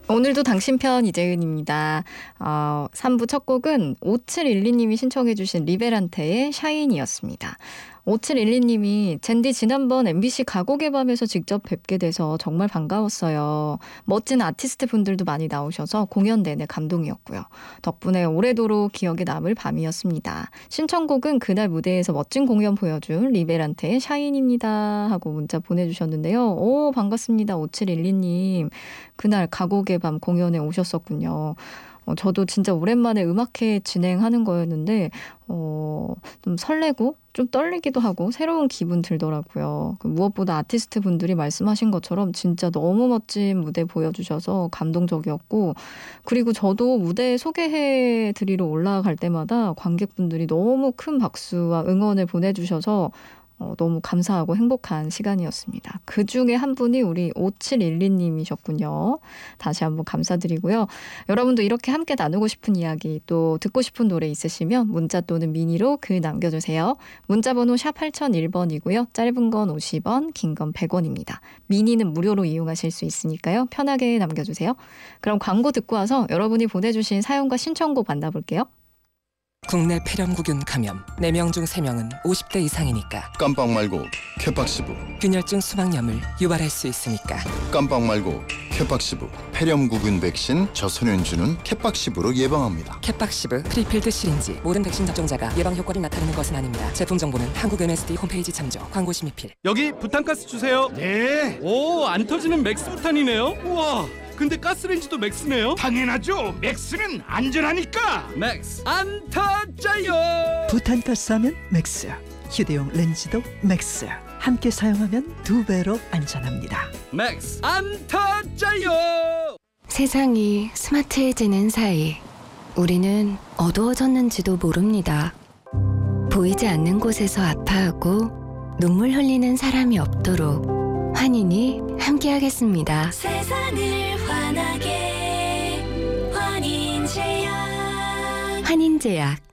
오늘도 당신 편 이재은입니다. 3부 첫 곡은 5712님이 신청해 주신 리베란테의 샤인이었습니다. 5712님이 젠디 지난번 MBC 가곡의 밤에서 직접 뵙게 돼서 정말 반가웠어요. 멋진 아티스트 분들도 많이 나오셔서 공연 내내 감동이었고요. 덕분에 오래도록 기억에 남을 밤이었습니다. 신청곡은 그날 무대에서 멋진 공연 보여준 리베란테의 샤인입니다 하고 문자 보내주셨는데요. 오, 반갑습니다. 5712님. 그날 가곡의 밤 공연에 오셨었군요. 저도 진짜 오랜만에 음악회 진행하는 거였는데 좀 설레고 좀 떨리기도 하고 새로운 기분 들더라고요. 무엇보다 아티스트 분들이 말씀하신 것처럼 진짜 너무 멋진 무대 보여주셔서 감동적이었고, 그리고 저도 무대 소개해 드리러 올라갈 때마다 관객분들이 너무 큰 박수와 응원을 보내주셔서 너무 감사하고 행복한 시간이었습니다. 그중에 한 분이 우리 5712님이셨군요. 다시 한번 감사드리고요. 여러분도 이렇게 함께 나누고 싶은 이야기, 또 듣고 싶은 노래 있으시면 문자 또는 미니로 글 남겨주세요. 문자번호 샵 8001번이고요. 짧은 건 50원, 긴 건 100원입니다. 미니는 무료로 이용하실 수 있으니까요. 편하게 남겨주세요. 그럼 광고 듣고 와서 여러분이 보내주신 사연과 신청곡 만나볼게요. 국내 폐렴구균 감염 4명 중 3명은 50대 이상이니까 깜빡 말고 케팍시브. 균열증 수막염을 유발할 수 있으니까 깜빡 말고 케팍시브. 폐렴구균 백신 저소년주는 케팍시브로 예방합니다. 캡박시브 프리필드 시린지. 모든 백신 접종자가 예방 효과를 나타내는 것은 아닙니다. 제품 정보는 한국 MSD 홈페이지 참조. 광고 심의필. 여기 부탄가스 주세요. 네, 오, 안 터지는 맥스 부탄이네요. 우와, 근데 가스레인지도 맥스네요. 당연하죠. 맥스는 안전하니까. 맥스 안 터져요. 부탄가스 하면 맥스, 휴대용 렌즈도 맥스. 함께 사용하면 2배로 안전합니다. 맥스 안 터져요. 세상이 스마트해지는 사이 우리는 어두워졌는지도 모릅니다. 보이지 않는 곳에서 아파하고 눈물 흘리는 사람이 없도록 환인이 함께하겠습니다. 세상을 환하게 환인제약. 환인제약.